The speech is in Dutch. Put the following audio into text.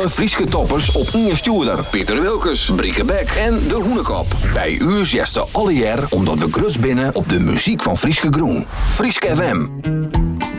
Alle Frieske toppers op Inge Stuurder, Pieter Wilkes, Brieke Beck en De Hoenekop. Bij u zitten alle jaar omdat we grut binnen op de muziek van Frieske Groen. Frieske FM.